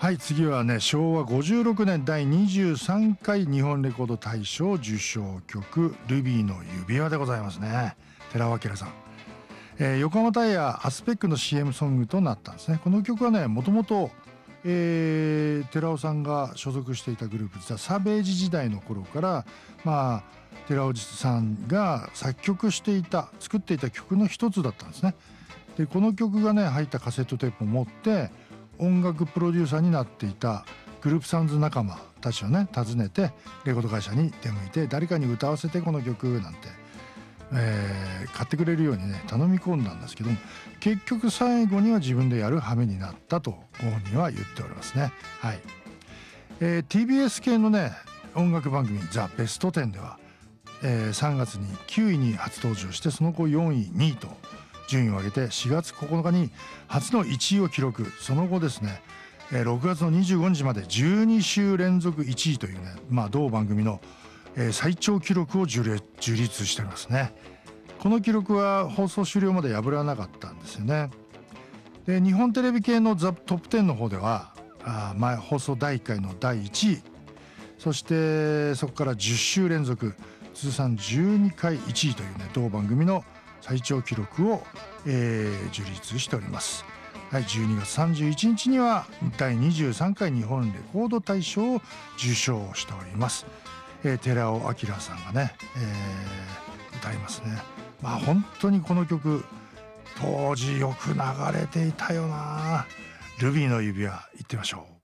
はい、次はね、昭和56年第23回日本レコード大賞受賞曲ルビーの指輪でございますね。寺尾明さん、横浜タイヤアスペックの CM ソングとなったんですね。この曲はね、もともと寺尾さんが所属していたグループザ・サベージ時代の頃から、寺尾さんが作っていた曲の一つだったんですね。でこの曲がね入ったカセットテープを持って音楽プロデューサーになっていたグループサウンズ仲間たちをね訪ねて、レコード会社に出向いて誰かに歌わせてこの曲なんて、買ってくれるようにね頼み込んだんですけども、結局最後には自分でやる羽目になったとご本人は言っておりますね。はい、TBS 系のね音楽番組ザ・ベスト10では、3月に9位に初登場して、その後4位2位と順位を上げて4月9日に初の1位を記録。その後ですね6月の25日まで12週連続1位というね、同番組の最長記録を樹立しておりますね。この記録は放送終了まで破らなかったんですよね。で日本テレビ系のザ・トップ10の方では放送第1回の第1位、そしてそこから10週連続通算12回1位というね同番組の最長記録を、樹立しております。はい、12月31日には第23回日本レコード大賞を受賞しております。寺尾明さんがね、歌いますね。本当にこの曲当時よく流れていたよな。ルビーの指輪、行ってみましょう。